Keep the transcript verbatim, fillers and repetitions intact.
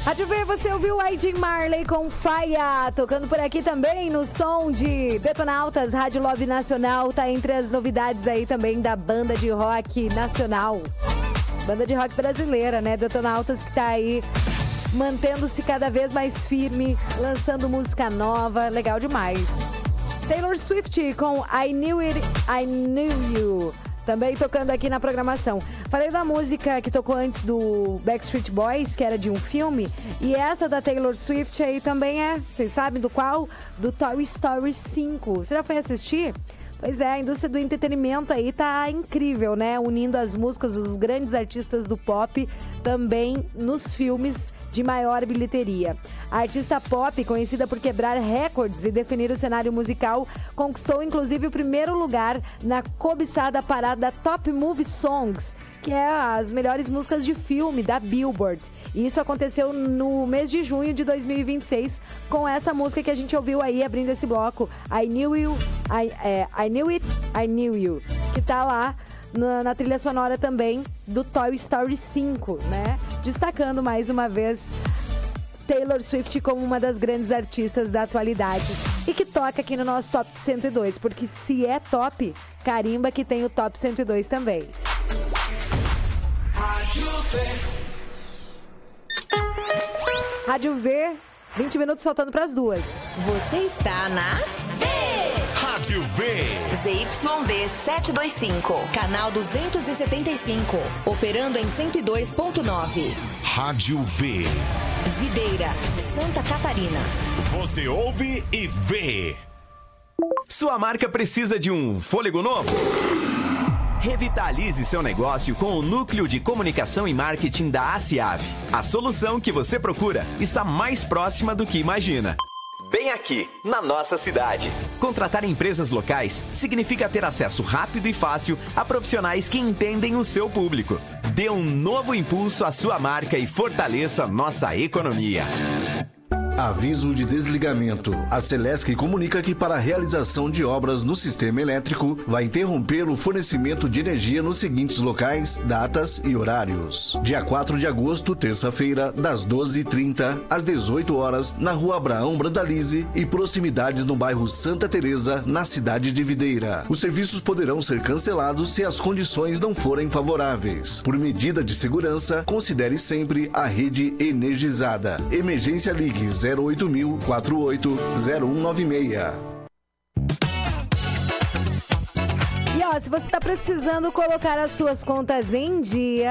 Rádio V, você ouviu Aidin Marley com Faia, tocando por aqui também no som de Detonautas. Rádio Love Nacional tá entre as novidades aí também da banda de rock nacional. Banda de rock brasileira, né? Detonautas que tá aí mantendo-se cada vez mais firme, lançando música nova, legal demais. Taylor Swift com I Knew It, I Knew You. Também tocando aqui na programação. Falei da música que tocou antes do Backstreet Boys, que era de um filme. E essa da Taylor Swift aí também é, vocês sabem do qual? Do Toy Story cinco. Você já foi assistir? Pois é, a indústria do entretenimento aí tá incrível, né? Unindo as músicas dos grandes artistas do pop também nos filmes de maior bilheteria. A artista pop, conhecida por quebrar recordes e definir o cenário musical, conquistou inclusive o primeiro lugar na cobiçada parada Top Movie Songs, que é as melhores músicas de filme da Billboard. E isso aconteceu no mês de junho de dois mil e vinte e seis, com essa música que a gente ouviu aí, abrindo esse bloco, I Knew You, I, é, I Knew It, I Knew You, que tá lá na, na trilha sonora também do Toy Story cinco, né? Destacando mais uma vez Taylor Swift como uma das grandes artistas da atualidade e que toca aqui no nosso Top cento e dois, porque se é top, carimba que tem o Top cento e dois também. Rádio V. Rádio V, vinte minutos faltando para as duas. Você está na V. Rádio V. Z Y D setecentos e vinte e cinco, canal duzentos e setenta e cinco, operando em cento e dois ponto nove. Rádio V. Videira, Santa Catarina. Você ouve e vê. Sua marca precisa de um fôlego novo? Revitalize seu negócio com o Núcleo de Comunicação e Marketing da ACIAV. A solução que você procura está mais próxima do que imagina. Bem aqui, na nossa cidade. Contratar empresas locais significa ter acesso rápido e fácil a profissionais que entendem o seu público. Dê um novo impulso à sua marca e fortaleça nossa economia. Aviso de desligamento. A Celesc comunica que para a realização de obras no sistema elétrico vai interromper o fornecimento de energia nos seguintes locais, datas e horários. Dia quatro de agosto, terça-feira, das doze e trinta às dezoito horas, na Rua Abraão Brandalize e proximidades no bairro Santa Teresa, na cidade de Videira. Os serviços poderão ser cancelados se as condições não forem favoráveis. Por medida de segurança, considere sempre a rede energizada. Emergência Ligue zero oito mil, quarenta e oito, zero um nove seis. E ó, se você está precisando colocar as suas contas em dia,